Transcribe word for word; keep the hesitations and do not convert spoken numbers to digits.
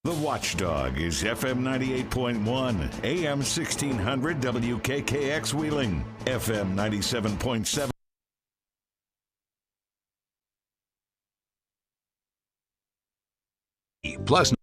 The Watchdog is F M ninety-eight point one, A M sixteen hundred W K K X Wheeling, F M ninety-seven point seven. Plus